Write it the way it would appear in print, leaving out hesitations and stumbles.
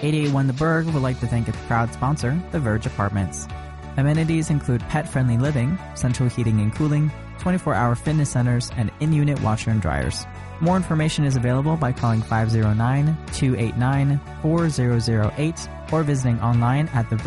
881 The Berg would like to thank its proud sponsor, The Verge Apartments. Amenities include pet-friendly living, central heating and cooling, 24-hour fitness centers, and in-unit washer and dryers. More information is available by calling 509-289-4008 or visiting online at